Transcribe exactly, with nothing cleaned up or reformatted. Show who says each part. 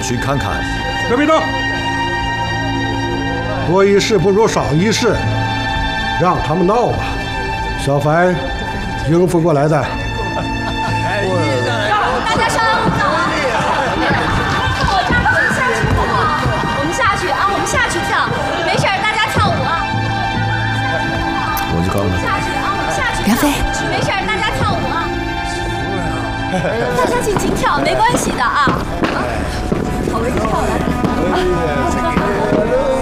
Speaker 1: 去看看。
Speaker 2: 各位到，多一事不如少一事，让他们闹吧。小凡应付过来的。
Speaker 3: 大家稍安勿躁啊！我这儿可以下去跳啊！我们下去啊！我们下去跳，没事儿，大家跳舞啊！
Speaker 1: 我就告诉你，
Speaker 3: 下去啊！我们下去。
Speaker 4: 梁飞，
Speaker 3: 没事儿，大家跳舞啊！大家尽情跳，没关系的啊！好，我跳了。